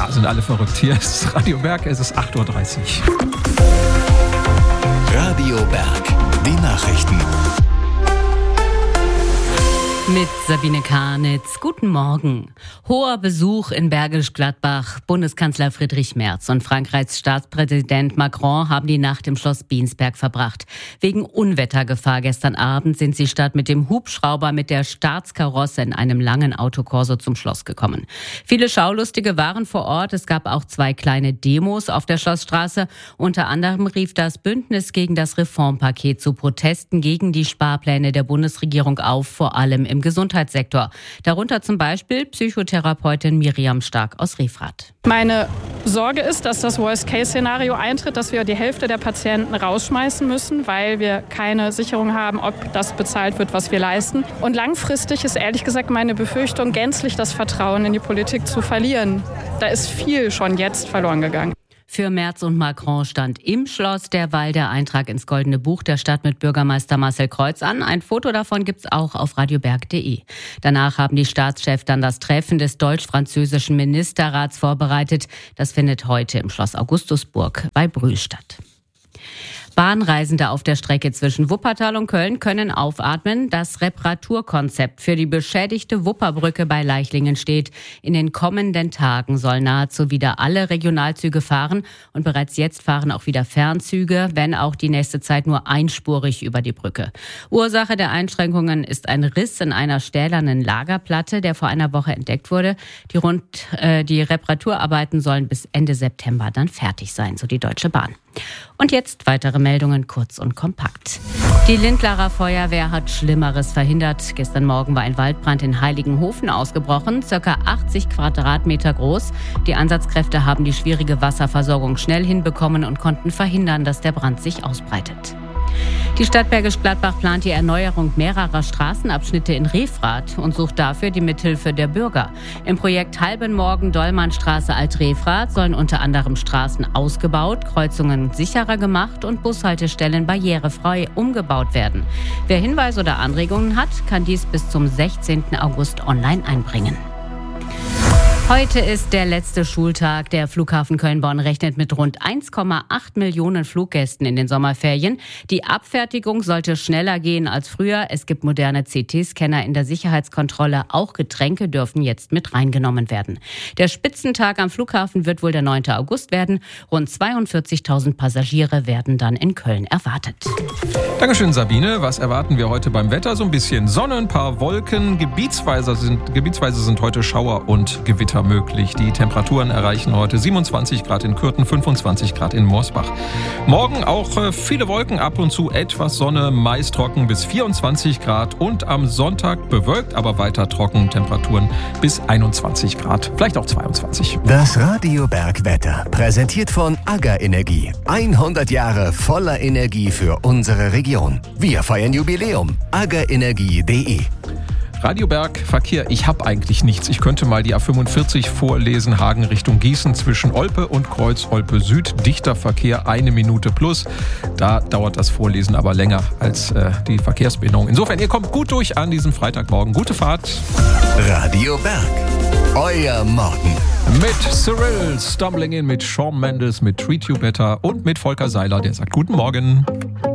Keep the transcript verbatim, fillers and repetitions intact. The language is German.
Ja, sind alle verrückt. Hier ist Radio Berg, es ist acht Uhr dreißig. Radio Berg, die Nachrichten. Mit Sabine Karnitz. Guten Morgen. Hoher Besuch in Bergisch Gladbach. Bundeskanzler Friedrich Merz und Frankreichs Staatspräsident Macron haben die Nacht im Schloss Biensberg verbracht. Wegen Unwettergefahr gestern Abend sind sie statt mit dem Hubschrauber mit der Staatskarosse in einem langen Autokorso zum Schloss gekommen. Viele Schaulustige waren vor Ort. Es gab auch zwei kleine Demos auf der Schlossstraße. Unter anderem rief das Bündnis gegen das Reformpaket zu Protesten gegen die Sparpläne der Bundesregierung auf, vor allem im Gesundheitssektor. Darunter zum Beispiel Psychotherapeutin Miriam Stark aus Refrath. Meine Sorge ist, dass das Worst-Case-Szenario eintritt, dass wir die Hälfte der Patienten rausschmeißen müssen, weil wir keine Sicherung haben, ob das bezahlt wird, was wir leisten. Und langfristig ist ehrlich gesagt meine Befürchtung, gänzlich das Vertrauen in die Politik zu verlieren. Da ist viel schon jetzt verloren gegangen. Für Merz und Macron stand im Schloss derweil der Eintrag ins Goldene Buch der Stadt mit Bürgermeister Marcel Kreuz an. Ein Foto davon gibt's auch auf radioberg punkt de. Danach haben die Staatschefs dann das Treffen des deutsch-französischen Ministerrats vorbereitet. Das findet heute im Schloss Augustusburg bei Brühl statt. Bahnreisende auf der Strecke zwischen Wuppertal und Köln können aufatmen. Das Reparaturkonzept für die beschädigte Wupperbrücke bei Leichlingen steht. In den kommenden Tagen sollen nahezu wieder alle Regionalzüge fahren und bereits jetzt fahren auch wieder Fernzüge, wenn auch die nächste Zeit nur einspurig über die Brücke. Ursache der Einschränkungen ist ein Riss in einer stählernen Lagerplatte, der vor einer Woche entdeckt wurde. Die, rund, äh, die Reparaturarbeiten sollen bis Ende September dann fertig sein, so die Deutsche Bahn. Und jetzt weitere Meldungen kurz und kompakt. Die Lindlarer Feuerwehr hat Schlimmeres verhindert. Gestern Morgen war ein Waldbrand in Heiligenhofen ausgebrochen, circa achtzig Quadratmeter groß. Die Einsatzkräfte haben die schwierige Wasserversorgung schnell hinbekommen und konnten verhindern, dass der Brand sich ausbreitet. Die Stadt Bergisch Gladbach plant die Erneuerung mehrerer Straßenabschnitte in Refrath und sucht dafür die Mithilfe der Bürger. Im Projekt Halbenmorgen-Dollmannstraße Alt-Refrath sollen unter anderem Straßen ausgebaut, Kreuzungen sicherer gemacht und Bushaltestellen barrierefrei umgebaut werden. Wer Hinweise oder Anregungen hat, kann dies bis zum sechzehnten August online einbringen. Heute ist der letzte Schultag. Der Flughafen Köln-Bonn rechnet mit rund eins Komma acht Millionen Fluggästen in den Sommerferien. Die Abfertigung sollte schneller gehen als früher. Es gibt moderne C T-Scanner in der Sicherheitskontrolle. Auch Getränke dürfen jetzt mit reingenommen werden. Der Spitzentag am Flughafen wird wohl der neunte August werden. Rund zweiundvierzigtausend Passagiere werden dann in Köln erwartet. Dankeschön, Sabine. Was erwarten wir heute beim Wetter? So ein bisschen Sonne, ein paar Wolken. Gebietsweise sind, gebietsweise sind heute Schauer und Gewitter möglich. Die Temperaturen erreichen heute siebenundzwanzig Grad in Kürten, fünfundzwanzig Grad in Morsbach. Morgen auch äh, viele Wolken, ab und zu etwas Sonne, meist trocken bis vierundzwanzig Grad und am Sonntag bewölkt, aber weiter trocken, Temperaturen bis einundzwanzig Grad, vielleicht auch zweiundzwanzig. Das Radio Berg Wetter, präsentiert von AGA Energie. hundert Jahre voller Energie für unsere Region. Wir feiern Jubiläum. aga energie punkt de. Radio Berg, Verkehr, ich habe eigentlich nichts. Ich könnte mal die A fünfundvierzig vorlesen, Hagen Richtung Gießen zwischen Olpe und Kreuz Olpe Süd. Dichter Verkehr, eine Minute plus. Da dauert das Vorlesen aber länger als äh, die Verkehrsbindung. Insofern, ihr kommt gut durch an diesem Freitagmorgen. Gute Fahrt. Radio Berg, euer Morgen. Mit Cyril, Stumbling In, mit Shawn Mendes, mit Treat You Better und mit Volker Seiler, der sagt Guten Morgen.